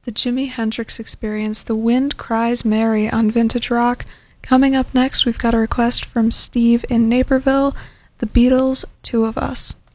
The Jimi Hendrix Experience, The Wind Cries Mary on Vintage Rock. Coming up next, we've got a request from Steve in Naperville, The Beatles, Two of Us.